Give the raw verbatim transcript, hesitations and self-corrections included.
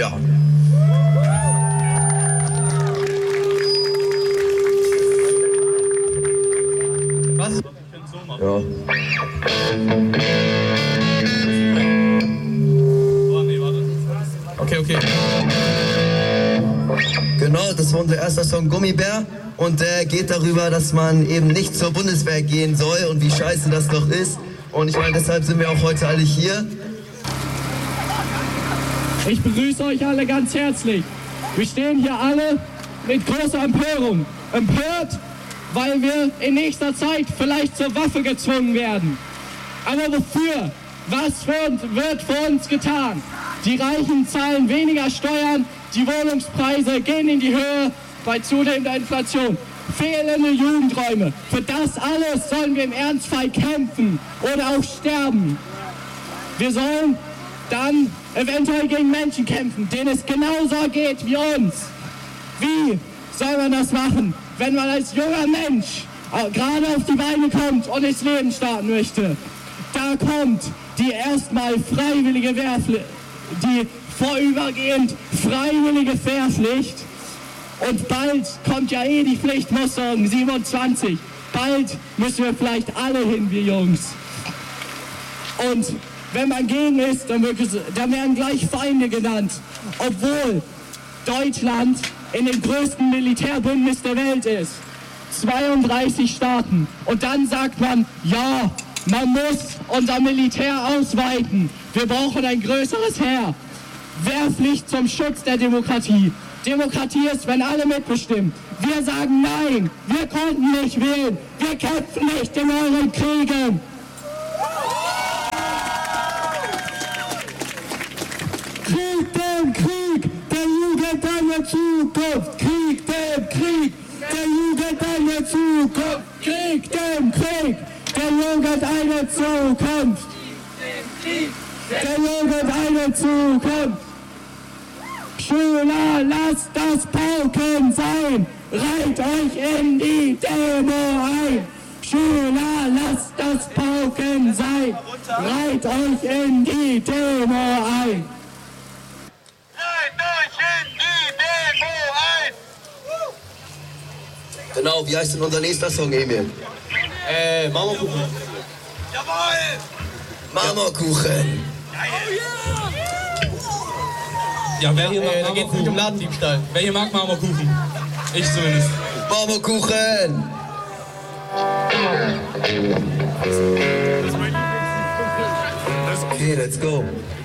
Ja. Was? Ja. Okay, okay. Genau, das war unser erster Song Gummibär und der geht darüber, dass man eben nicht zur Bundeswehr gehen soll und wie scheiße das doch ist. Und ich meine, deshalb sind wir auch heute alle hier. Ich begrüße euch alle ganz herzlich. Wir stehen hier alle mit großer Empörung. Empört, weil wir in nächster Zeit vielleicht zur Waffe gezwungen werden. Aber wofür? Was wird für uns getan? Die Reichen zahlen weniger Steuern, die Wohnungspreise gehen in die Höhe bei zunehmender Inflation. Fehlende Jugendräume. Für das alles sollen wir im Ernstfall kämpfen oder auch sterben. Wir sollen dann eventuell gegen Menschen kämpfen, denen es genauso geht wie uns. Wie soll man das machen, wenn man als junger Mensch gerade auf die Beine kommt und ins Leben starten möchte? Da kommt die erstmal freiwillige Wehrpflicht, die vorübergehend freiwillige Wehrpflicht. Und bald kommt ja eh die Pflichtmusterung siebenundzwanzig. Bald müssen wir vielleicht alle hin, wir Jungs. Und wenn man gegen ist, dann, dann werden gleich Feinde genannt. Obwohl Deutschland in dem größten Militärbündnis der Welt ist. zweiunddreißig Staaten. Und dann sagt man, ja, man muss unser Militär ausweiten. Wir brauchen ein größeres Heer. Wehrpflicht zum Schutz der Demokratie. Demokratie ist, wenn alle mitbestimmen. Wir sagen nein, wir konnten nicht wählen. Wir kämpfen nicht in euren Kriegen. Krieg dem Krieg, der Jugend eine Zukunft. Krieg dem Krieg, der Jugend eine Zukunft. Krieg dem Krieg, der Jugend eine Zukunft. Der Jugend eine Zukunft. Schüler, lasst das Pauken sein. Reiht euch in die Demo ein. Schüler, lasst das Pauken sein. Reiht euch in die Demo ein. Genau, wie heißt denn unser nächster Song, Emil? Äh, Marmorkuchen. Jawohl! Marmorkuchen! Ja, wer hier äh, mag, da geht's nicht um Ladendiebstahl. Wer hier mag Marmorkuchen? Ich zumindest. Marmorkuchen! Okay, let's go.